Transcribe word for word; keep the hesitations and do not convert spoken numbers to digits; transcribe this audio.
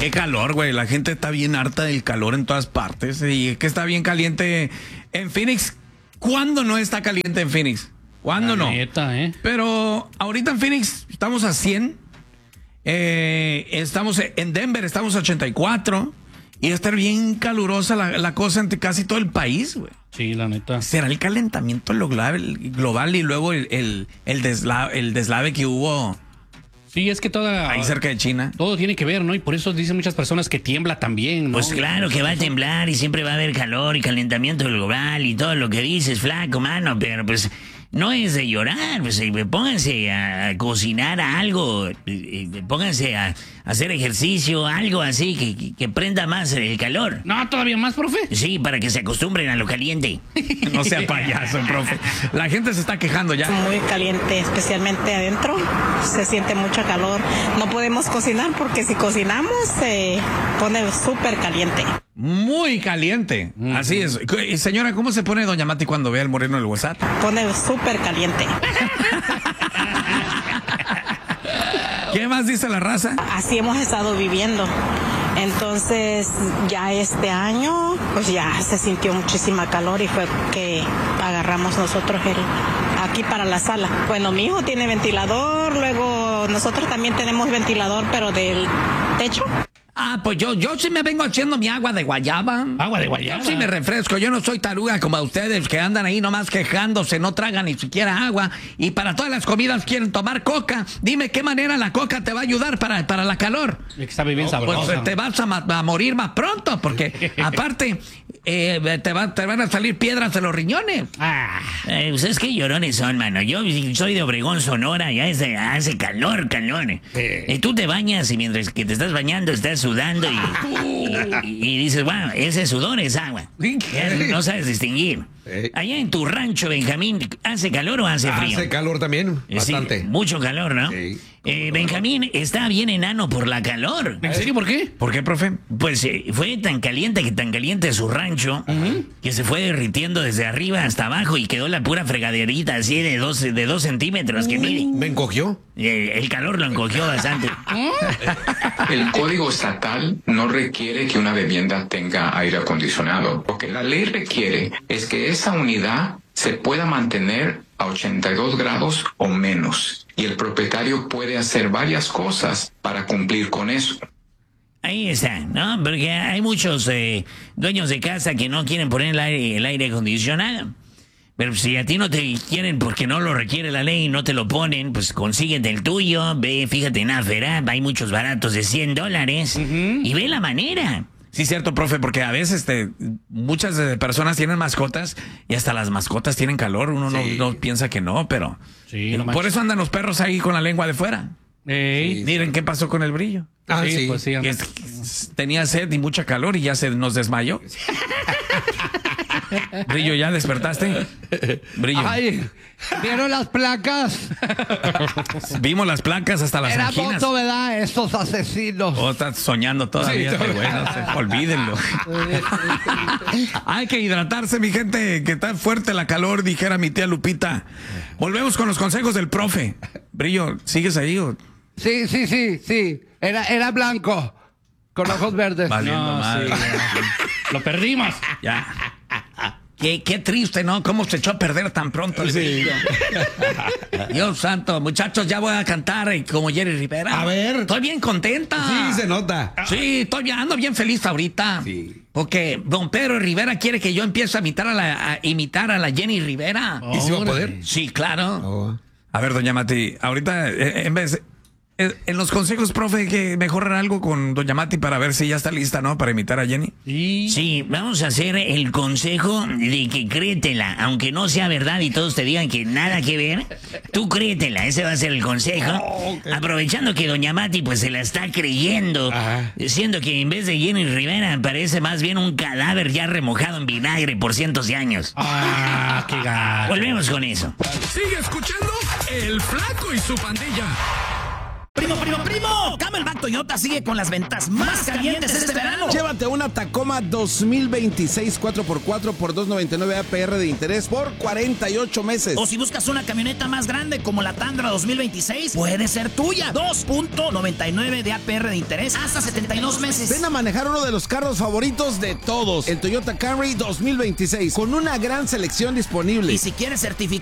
Qué calor, güey. La gente está bien harta del calor en todas partes. Y que está bien caliente en Phoenix. ¿Cuándo no está caliente en Phoenix? ¿Cuándo no? Neta, ¿eh? Pero ahorita en Phoenix estamos a cien. Eh, estamos en Denver, estamos a ochenta y cuatro. Y va a estar bien calurosa la, la cosa entre casi todo el país, güey. Sí, la neta. ¿Será el calentamiento global, global y luego el, el, el, desla, el deslave que hubo Sí, es que toda... ahí cerca de China? Todo tiene que ver, ¿no? Y por eso dicen muchas personas que tiembla también, ¿no? Pues claro que va a temblar y siempre va a haber calor y calentamiento global y todo lo que dices, flaco, mano, pero pues no es de llorar, pues pónganse a cocinar algo, pónganse a hacer ejercicio, algo así que, que, que prenda más el calor. No, todavía más, profe. Sí, para que se acostumbren a lo caliente. No sea payaso, profe. La gente se está quejando ya. Muy caliente, especialmente adentro. Se siente mucho calor. No podemos cocinar porque si cocinamos se pone súper caliente. Muy caliente. Mm. Así es. Señora, ¿cómo se pone doña Mati cuando ve al moreno del WhatsApp? Pone súper caliente. ¿Qué más dice la raza? Así hemos estado viviendo. Entonces, ya este año, pues ya se sintió muchísima calor y fue que agarramos nosotros el aquí para la sala. Bueno, mi hijo tiene ventilador, luego nosotros también tenemos ventilador, pero del techo. Ah, pues yo, yo sí me vengo haciendo mi agua de guayaba. ¿Agua de guayaba? Yo sí me refresco. Yo no soy taruga como ustedes que andan ahí nomás quejándose, no tragan ni siquiera agua. Y para todas las comidas quieren tomar coca. Dime qué manera la coca te va a ayudar para, para la calor. Está bien no, sabrosa. Pues te vas a, a morir más pronto porque aparte eh, te, va, te van a salir piedras de los riñones. Ah, eh, pues es que llorones son, mano. Yo soy de Obregón, Sonora, ya hace, hace calor, calor. Eh. Y tú te bañas y mientras que te estás bañando estás sudando y, y, y dices, wow, ese sudor es agua. Ya no sabes distinguir. Allá en tu rancho, Benjamín, ¿hace calor o hace frío? Hace calor también, bastante. Sí, mucho calor, ¿no? Sí. Eh, Benjamín está bien enano por la calor. ¿En serio? ¿Por qué? ¿Por qué, profe? Pues eh, fue tan caliente que tan caliente su rancho uh-huh. que se fue derritiendo desde arriba hasta abajo y quedó la pura fregaderita así de dos, de dos centímetros que mide. ¿Me encogió? Eh, el calor lo encogió bastante. El código estatal no requiere que una vivienda tenga aire acondicionado. Lo que la ley requiere es que esa unidad se pueda mantener a ochenta y dos grados o menos. Y el propietario puede hacer varias cosas para cumplir con eso. Ahí está, ¿no? Porque hay muchos eh, dueños de casa que no quieren poner el aire, el aire acondicionado. Pero si a ti no te quieren porque no lo requiere la ley y no te lo ponen, pues consíguete el tuyo, ve, fíjate en Aferab, hay muchos baratos de cien dólares uh-huh. y ve la manera. Sí, cierto, profe, porque a veces te, muchas personas tienen mascotas y hasta las mascotas tienen calor. Uno sí. no, no piensa que no, pero sí, no por eso andan los perros ahí con la lengua de fuera. Ey. Miren qué pasó con el Brillo. Ah, sí, sí. Pues sí, que, tenía sed y mucha calor y ya se nos desmayó. Brillo, ¿ya despertaste? Brillo. Ay, ¿vieron las placas? Vimos las placas hasta las Era anginas. moto, ¿verdad? Estos asesinos. Oh, estás soñando todavía. Sí, este güey, no sé, olvídenlo. Hay que hidratarse, mi gente, que está fuerte la calor, dijera mi tía Lupita. Volvemos con los consejos del profe. Brillo, ¿sigues ahí? O? Sí, sí, sí, sí. Era, era blanco, con ojos verdes. Valiendo no, madre. Sí, lo perdimos. Ya. Qué, qué triste, ¿no? ¿Cómo se echó a perder tan pronto el sí. Dios santo, muchachos, ya voy a cantar como Jenny Rivera. A ver. Estoy bien contenta. Sí, se nota. Sí, estoy ando bien feliz ahorita. Sí. Porque don Pedro Rivera quiere que yo empiece a imitar a la, a imitar a la Jenny Rivera. ¿Y si va a poder? Sí, claro. Oh. A ver, doña Mati, ahorita en vez... En los consejos, profe, que mejorar algo con doña Mati para ver si ya está lista, ¿no? Para imitar a Jenny. Sí. Sí, vamos a hacer el consejo de que créetela, aunque no sea verdad y todos te digan que nada que ver, tú créetela, ese va a ser el consejo. Oh, okay. Aprovechando que doña Mati pues se la está creyendo, ajá, siendo que en vez de Jenny Rivera parece más bien un cadáver ya remojado en vinagre por cientos de años. Ah, qué gato. Volvemos con eso. Sigue escuchando El Flaco y su pandilla. Primo, primo, primo. Camelback Toyota sigue con las ventas más calientes este verano. Llévate una Tacoma dos mil veintiséis cuatro por cuatro por dos noventa y nueve A P R de interés por cuarenta y ocho meses. O si buscas una camioneta más grande como la Tundra dos mil veintiséis, puede ser tuya. dos punto noventa y nueve de A P R de interés hasta setenta y dos meses. Ven a manejar uno de los carros favoritos de todos, el Toyota Camry dos mil veintiséis, con una gran selección disponible. Y si quieres certificar